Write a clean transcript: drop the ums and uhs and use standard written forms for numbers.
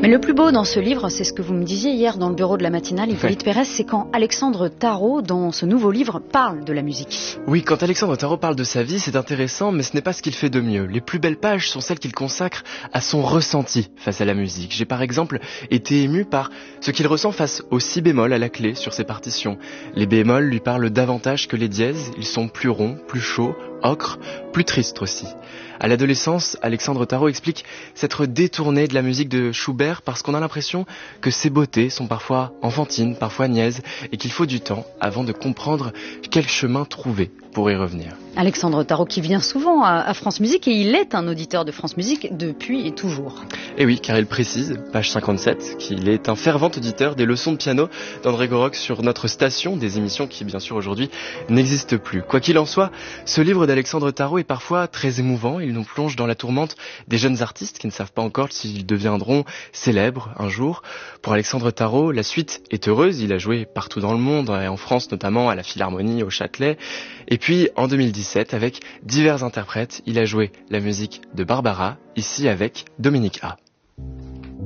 Mais le plus beau dans ce livre, c'est ce que vous me disiez hier dans le bureau de la matinale, Hippolyte Pérez, c'est quand Alexandre Tarot, dans ce nouveau livre, parle de la musique. Oui, quand Alexandre Tarot parle de sa vie, c'est intéressant, mais ce n'est pas ce qu'il fait de mieux. Les plus belles pages sont celles qu'il consacre à son ressenti face à la musique. J'ai par exemple été ému par ce qu'il ressent face au si bémol à la clé sur ses partitions. Les bémols lui parlent davantage que les dièses, ils sont plus ronds, plus chauds, ocre, plus triste aussi. À l'adolescence, Alexandre Tarot explique s'être détourné de la musique de Schubert parce qu'on a l'impression que ses beautés sont parfois enfantines, parfois niaises, et qu'il faut du temps avant de comprendre quel chemin trouver pour y revenir. Alexandre Tarot qui vient souvent à France Musique, et il est un auditeur de France Musique depuis et toujours. Et oui, car il précise, page 57, qu'il est un fervent auditeur des leçons de piano d'André Goroc sur notre station, des émissions qui bien sûr aujourd'hui n'existent plus. Quoi qu'il en soit, ce livre d'Alexandre Tarot est parfois très émouvant. Il nous plonge dans la tourmente des jeunes artistes qui ne savent pas encore s'ils deviendront célèbres un jour. Pour Alexandre Tarot, la suite est heureuse. Il a joué partout dans le monde, et en France notamment, à la Philharmonie, au Châtelet. Et puis en 2017, avec divers interprètes, il a joué la musique de Barbara, ici avec Dominique A.